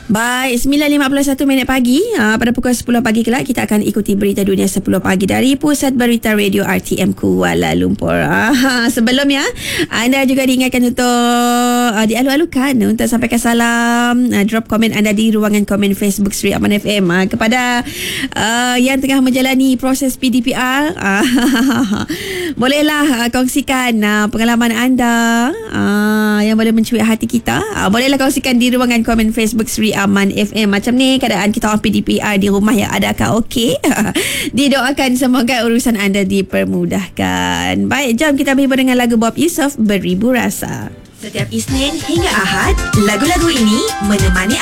Baik, 9.51 pagi. Pada pukul 10 pagi kelak kita akan ikuti berita dunia 10 pagi dari Pusat Berita Radio RTM Kuala Lumpur. Sebelumnya, anda juga diingatkan untuk dialu-alukan untuk sampaikan salam, drop komen anda di ruangan komen Facebook Sri Aman FM kepada yang tengah menjalani proses PDPR. Bolehlah kongsikan pengalaman anda yang boleh mencuit hati kita. Bolehlah kongsikan di ruangan komen Facebook Sri Aman FM. Macam ni keadaan kita orang PDPR di rumah yang adakah okey? Didoakan semoga urusan anda dipermudahkan. Baik, jom kita berhibur dengan lagu Bob Yusof, Beribu Rasa. Setiap Isnin hingga Ahad, lagu-lagu ini menemani